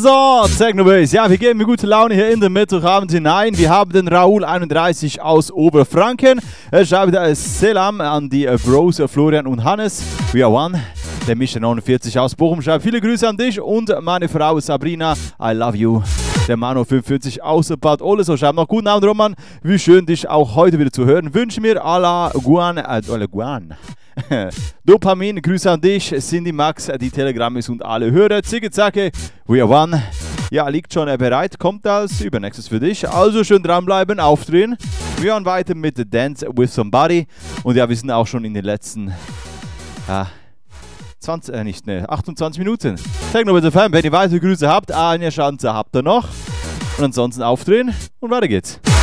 So, Technobase. Ja, wir geben mir gute Laune hier in den Mittwochabend hinein. Wir haben den Raoul 31 aus Oberfranken. Er schreibt Selam an die Bros Florian und Hannes. We are one. Der Mischer 49 aus Bochum schreibt viele Grüße an dich und meine Frau Sabrina. I love you. Der Mano 45 aus Bad Ohlesau schreibt noch guten Abend, Roman. Wie schön, dich auch heute wieder zu hören. Wünsche mir à la Guan. Dopamin, Grüße an dich, Cindy, Max, die Telegrammis und alle Hörer. Zicke, zacke, we are one. Ja, liegt schon bereit, kommt als Übernächstes für dich. Also schön dranbleiben, aufdrehen. Wir hören weiter mit Dance with Somebody. Und ja, wir sind auch schon in den letzten 28 Minuten. Technobase FM, wenn ihr weitere Grüße habt, eine Chance habt ihr noch. Und ansonsten aufdrehen und weiter geht's.